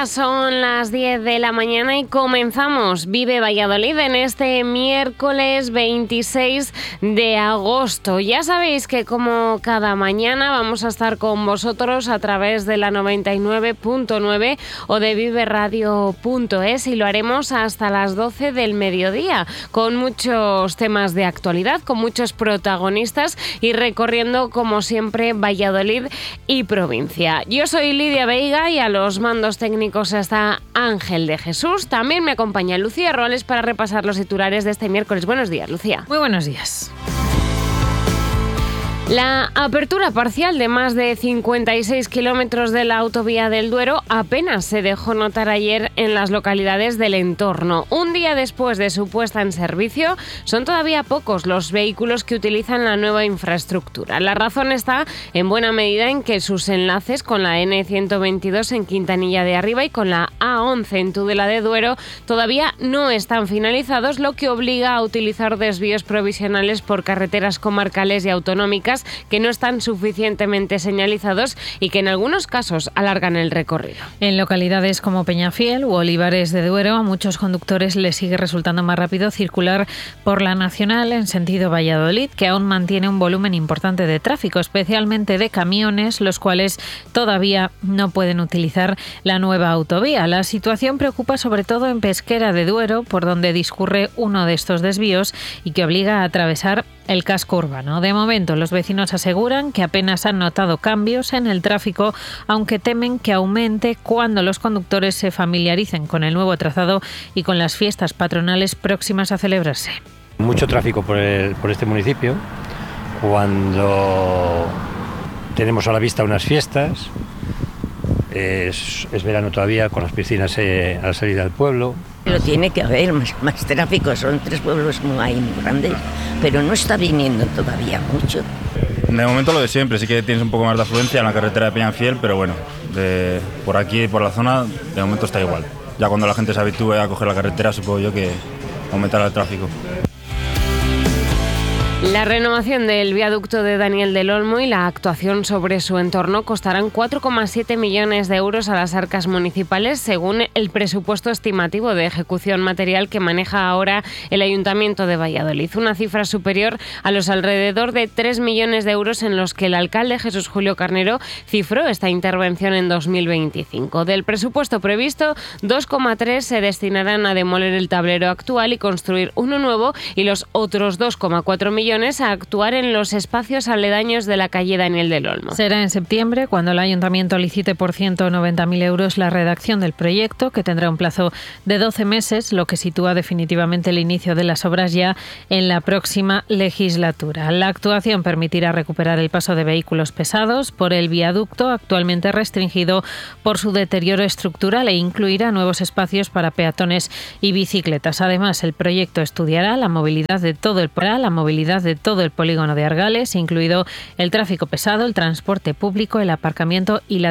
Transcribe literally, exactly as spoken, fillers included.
Ya son las diez de la mañana y comenzamos Vive Valladolid en este miércoles veintiséis de agosto. Ya sabéis que como cada mañana vamos a estar con vosotros a través de la noventa y nueve punto nueve o de vive radio punto es y lo haremos hasta las doce del mediodía con muchos temas de actualidad, con muchos protagonistas y recorriendo como siempre Valladolid y provincia. Yo soy Lidia Veiga y a los mandos técnicos está Ángel de Jesús. También me acompaña Lucía Roles para repasar los titulares de este miércoles. Buenos días, Lucía. Muy buenos días. La apertura parcial de más de cincuenta y seis kilómetros de la autovía del Duero apenas se dejó notar ayer en las localidades del entorno. Un día después de su puesta en servicio, son todavía pocos los vehículos que utilizan la nueva infraestructura. La razón está en buena medida en que sus enlaces con la ene ciento veintidós en Quintanilla de Arriba y con la a once en Tudela de Duero todavía no están finalizados, lo que obliga a utilizar desvíos provisionales por carreteras comarcales y autonómicas que no están suficientemente señalizados y que en algunos casos alargan el recorrido. En localidades como Peñafiel u Olivares de Duero, a muchos conductores les sigue resultando más rápido circular por la Nacional en sentido Valladolid, que aún mantiene un volumen importante de tráfico, especialmente de camiones, los cuales todavía no pueden utilizar la nueva autovía. La situación preocupa sobre todo en Pesquera de Duero, por donde discurre uno de estos desvíos y que obliga a atravesar el casco urbano. De momento, los vecinos aseguran que apenas han notado cambios en el tráfico, aunque temen que aumente cuando los conductores se familiaricen con el nuevo trazado y con las fiestas patronales próximas a celebrarse. Mucho tráfico por, el, por este municipio, cuando tenemos a la vista unas fiestas, es, es verano todavía, con las piscinas eh, a la salida del pueblo. Pero tiene que haber más, más tráfico, son tres pueblos muy, muy grandes, pero no está viniendo todavía mucho. De momento lo de siempre, sí que tienes un poco más de afluencia en la carretera de Peñafiel, pero bueno, de, por aquí, por la zona, de momento está igual. Ya cuando la gente se habitúe a coger la carretera, supongo yo que aumentará el tráfico. La renovación del viaducto de Daniel del Olmo y la actuación sobre su entorno costarán cuatro coma siete millones de euros a las arcas municipales, según el presupuesto estimativo de ejecución material que maneja ahora el Ayuntamiento de Valladolid. Una cifra superior a los alrededor de tres millones de euros en los que el alcalde Jesús Julio Carnero cifró esta intervención en dos mil veinticinco. Del presupuesto previsto, dos coma tres se destinarán a demoler el tablero actual y construir uno nuevo, y los otros dos coma cuatro millones a actuar en los espacios aledaños de la calle Daniel del Olmo. Será en septiembre cuando el Ayuntamiento licite por ciento noventa mil euros la redacción del proyecto, que tendrá un plazo de doce meses, lo que sitúa definitivamente el inicio de las obras ya en la próxima legislatura. La actuación permitirá recuperar el paso de vehículos pesados por el viaducto, actualmente restringido por su deterioro estructural, e incluirá nuevos espacios para peatones y bicicletas. Además, el proyecto estudiará la movilidad de todo el, la movilidad de todo el polígono de Argales, incluido el tráfico pesado, el transporte público, el aparcamiento y la